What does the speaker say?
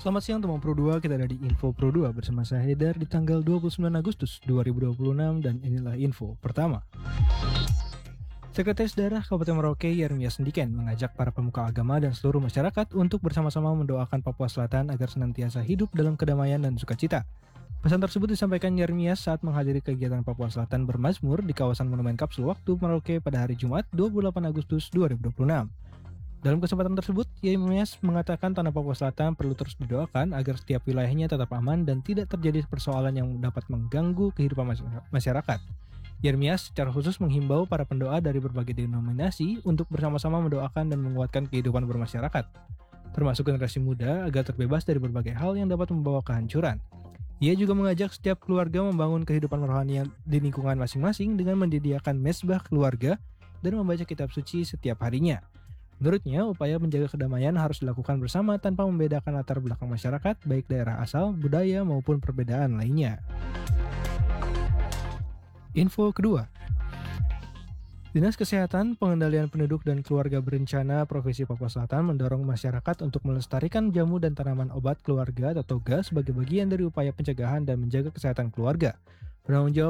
Selamat siang teman Pro 2, kita ada di Info Pro 2 bersama saya Haidar di tanggal 29 Agustus 2026 dan inilah info pertama. Sekretaris Daerah Kabupaten Merauke Yeremia Sendiken mengajak para pemuka agama dan seluruh masyarakat untuk bersama-sama mendoakan Papua Selatan agar senantiasa hidup dalam kedamaian dan sukacita. Pesan tersebut disampaikan Yeremia saat menghadiri kegiatan Papua Selatan bermazmur di kawasan Monumen Kapsul Waktu Merauke pada hari Jumat 28 Agustus 2026. Dalam kesempatan tersebut, Yeremias mengatakan tanah Papua Selatan perlu terus didoakan agar setiap wilayahnya tetap aman dan tidak terjadi persoalan yang dapat mengganggu kehidupan masyarakat. Yeremias secara khusus menghimbau para pendoa dari berbagai denominasi untuk bersama-sama mendoakan dan menguatkan kehidupan bermasyarakat, termasuk generasi muda agar terbebas dari berbagai hal yang dapat membawa kehancuran. Ia juga mengajak setiap keluarga membangun kehidupan rohani di lingkungan masing-masing dengan menyediakan mesbah keluarga dan membaca kitab suci setiap harinya. Menurutnya, upaya menjaga kedamaian harus dilakukan bersama tanpa membedakan latar belakang masyarakat, baik daerah asal, budaya, maupun perbedaan lainnya. Info kedua. Dinas Kesehatan, Pengendalian Penduduk dan Keluarga Berencana Provinsi Papua Selatan mendorong masyarakat untuk melestarikan jamu dan tanaman obat keluarga atau TOGA sebagai bagian dari upaya pencegahan dan menjaga kesehatan keluarga. Penanggung jawab